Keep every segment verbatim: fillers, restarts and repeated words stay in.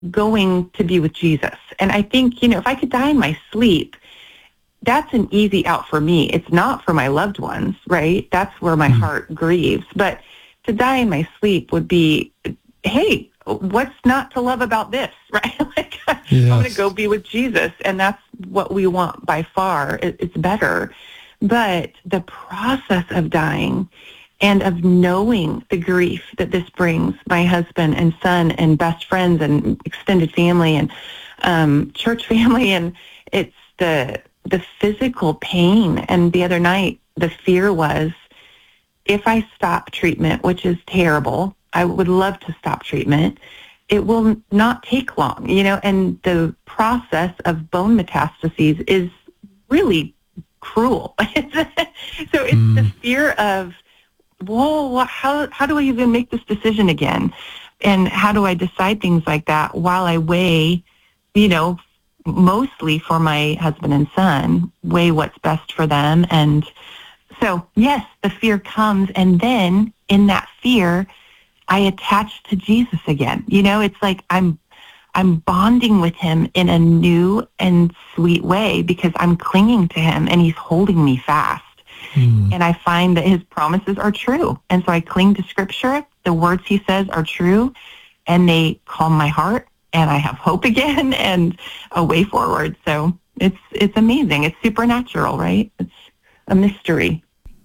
going to be with Jesus. And I think, you know, if I could die in my sleep, that's an easy out for me. It's not for my loved ones, right? That's where my mm. heart grieves. But to die in my sleep would be, hey, what's not to love about this, right? Like, yes. I'm going to go be with Jesus, and that's what we want by far. It, it's better. But the process of dying and of knowing the grief that this brings, my husband and son and best friends and extended family and um, church family, and it's the the physical pain. And the other night, the fear was, if I stop treatment, which is terrible, I would love to stop treatment, it will not take long, you know, and the process of bone metastases is really cruel. So it's mm. the fear of, whoa, how how do I even make this decision again? And how do I decide things like that while I weigh, you know, mostly for my husband and son, weigh what's best for them. And so, yes, the fear comes. And then in that fear, I attach to Jesus again. You know, it's like I'm I'm bonding with him in a new and sweet way because I'm clinging to him and he's holding me fast. Mm. And I find that his promises are true. And so I cling to Scripture. The words he says are true, and they calm my heart, and I have hope again and a way forward. So it's it's amazing. It's supernatural, right? It's a mystery.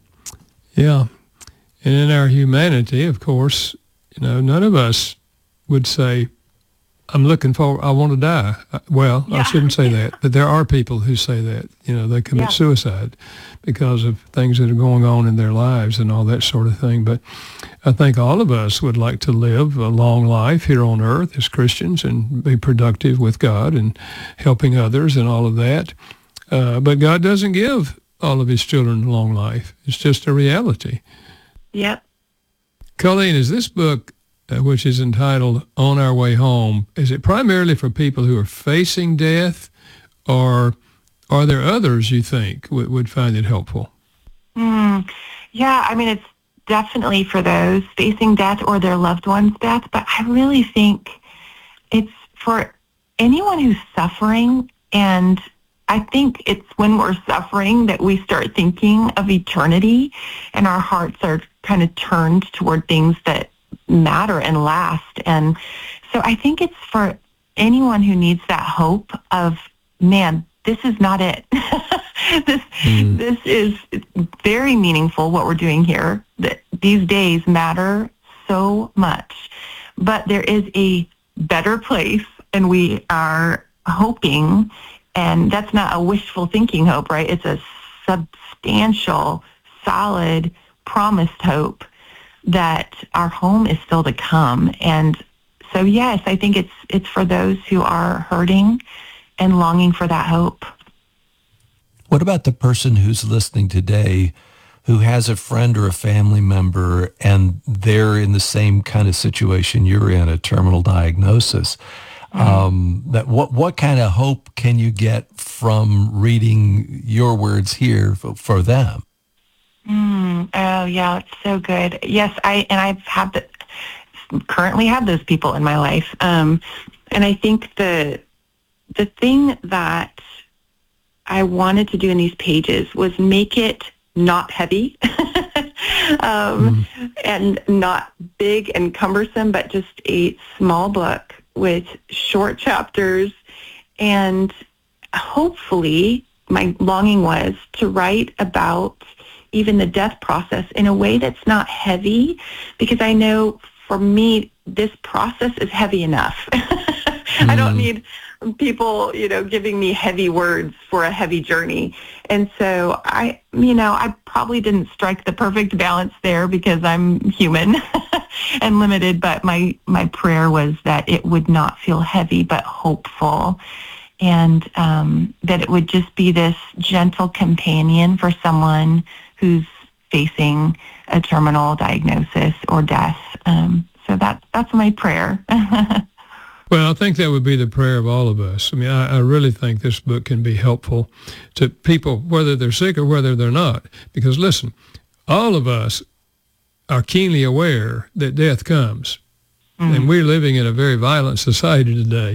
Yeah. And in our humanity, of course, you know, none of us would say, I'm looking for, I want to die. Well, yeah. I shouldn't say that, but there are people who say that. You know, they commit yeah. suicide because of things that are going on in their lives and all that sort of thing. But I think all of us would like to live a long life here on earth as Christians and be productive with God and helping others and all of that. Uh, but God doesn't give all of his children a long life. It's just a reality. Yep. Colleen, is this book, uh, which is entitled On Our Way Home, is it primarily for people who are facing death, or are there others you think w- would find it helpful? Mm, yeah, I mean, it's definitely for those facing death or their loved ones' death, but I really think it's for anyone who's suffering. And I think it's when we're suffering that we start thinking of eternity, and our hearts are kind of turned toward things that matter and last. And so I think it's for anyone who needs that hope of, man, this is not it. this mm. this is very meaningful, what we're doing here. That these days matter so much. But there is a better place, and we are hoping, and that's not a wishful thinking hope, right? It's a substantial, solid, promised hope that our home is still to come. And so, yes, I think it's it's for those who are hurting and longing for that hope. What about the person who's listening today who has a friend or a family member and they're in the same kind of situation you're in, a terminal diagnosis? Mm-hmm. Um, that what what kind of hope can you get from reading your words here for, for them? Mm, oh, yeah, it's so good. Yes, I and I've had the, currently have those people in my life. Um, and I think the the thing that I wanted to do in these pages was make it not heavy um, mm. and not big and cumbersome, but just a small book with short chapters. And hopefully my longing was to write about even the death process in a way that's not heavy, because I know for me, this process is heavy enough. mm. I don't need people, you know, giving me heavy words for a heavy journey. And so I, you know, I probably didn't strike the perfect balance there because I'm human and limited, but my, my prayer was that it would not feel heavy, but hopeful. And um, that it would just be this gentle companion for someone who's facing a terminal diagnosis or death. Um, so that, that's my prayer. Well, I think that would be the prayer of all of us. I mean, I, I really think this book can be helpful to people, whether they're sick or whether they're not. Because listen, all of us are keenly aware that death comes. And we're living in a very violent society today.